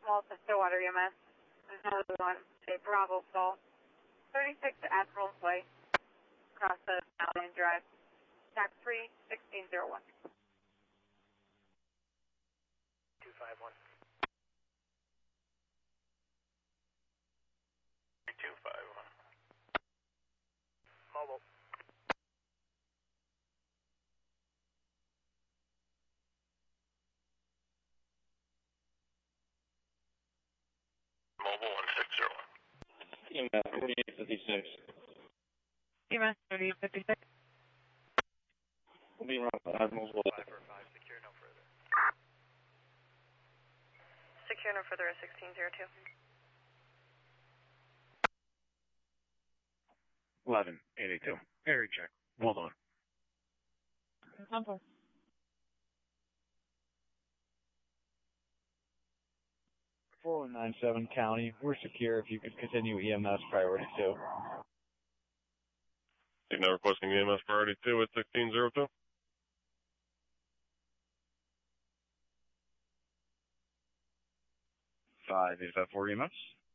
Malta Stillwater EMS. Another one, a Bravo Sol. 36 Admiral Way. Across the Allen Drive. TAC 3, 1601. 251. 251. Mobile. Mobile 1601. EMS 3856. EMS 3856. We'll be around Admiral's Way. 545, secure no further. Secure no further at 1602. 1182. Area check. Hold on. Number. .497 County. We're secure. If you could continue EMS priority 2. Signal requesting EMS priority 2 at 1602. Five. Is that for EMS?